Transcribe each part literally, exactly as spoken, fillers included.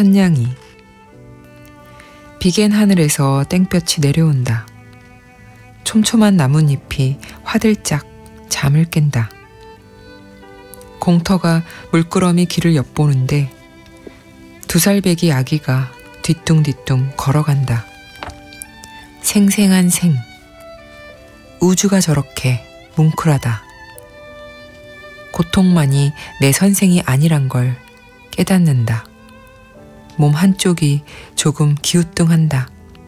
천냥이. 비갠 하늘에서 땡볕이 내려온다. 촘촘한 나뭇잎이 화들짝 잠을 깬다. 공터가 물끄러미 길을 엿보는데 두 살배기 아기가 뒤뚱뒤뚱 걸어간다. 생생한 생. 우주가 저렇게 뭉클하다. 고통만이 내 선생이 아니란 걸 깨닫는다. 몸 한쪽이 조금 기우뚱한다.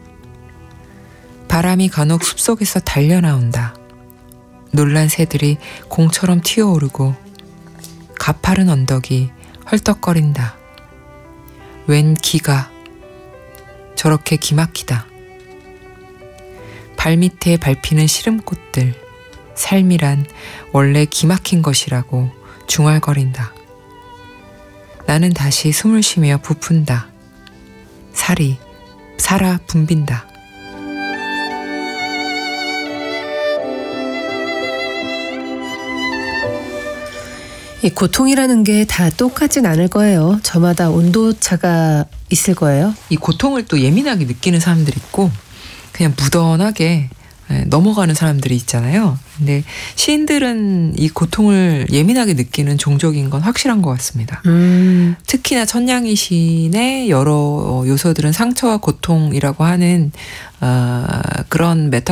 바람이 간혹 숲속에서 달려나온다. 놀란 새들이 공처럼 튀어오르고 가파른 언덕이 헐떡거린다. 웬 기가 저렇게 기막히다. 발밑에 밟히는 시름꽃들, 삶이란 원래 기막힌 것이라고 중얼거린다. 나는 다시 숨을 쉬며 부푼다. 살이 살아 붐빈다. 이 고통이라는 게 다 똑같진 않을 거예요. 저마다 온도차가 있을 거예요. 이 고통을 또 예민하게 느끼는 사람들이 있고 그냥 무던하게 넘어가는 사람들이 있잖아요. 근데 시인들은 이 고통을 예민하게 느끼는 종족인 건 확실한 것 같습니다. 음. 특히나 천냥이 시인의 여러 요소들은 상처와 고통이라고 하는 어, 그런 메타